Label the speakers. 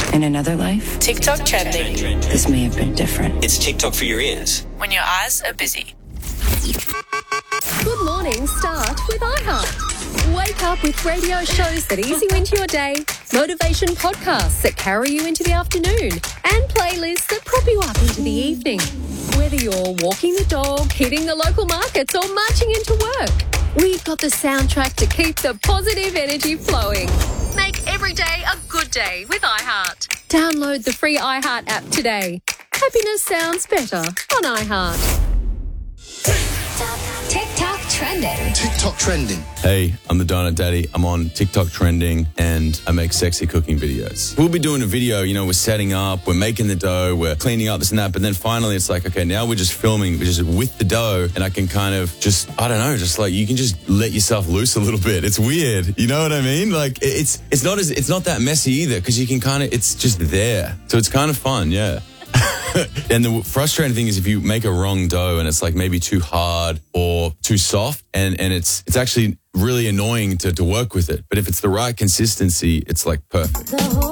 Speaker 1: In another life,
Speaker 2: TikTok trending.
Speaker 1: this may have been different.
Speaker 3: It's TikTok for your ears.
Speaker 2: When your eyes are busy.
Speaker 4: Good morning, start with iHeart. Wake up with radio shows that ease you into your day, motivation podcasts that carry you into the afternoon, and playlists that prop you up into the evening. Whether you're walking the dog, hitting the local markets, or marching into work, we've got the soundtrack to keep the positive energy flowing. Make every day a good day with iHeart. Download the free iHeart app today. Happiness sounds better on iHeart. TikTok trending.
Speaker 5: TikTok trending.
Speaker 6: Hey, I'm the Donut Daddy. I'm on TikTok trending and I make sexy cooking videos. We'll be doing a video, we're setting up, we're making the dough, we're cleaning up this and that, but then finally it's like, okay, now we're just filming, we're just with the dough and I can kind of just, I don't know, just like you can just let yourself loose a little bit. It's weird. You know what I mean? Like it's not that messy either because you can kind of, it's just there. So it's kind of fun, yeah. And the frustrating thing is if you make a wrong dough and it's like maybe too hard or too soft and it's actually really annoying to work with it. But if it's the right consistency, it's like perfect.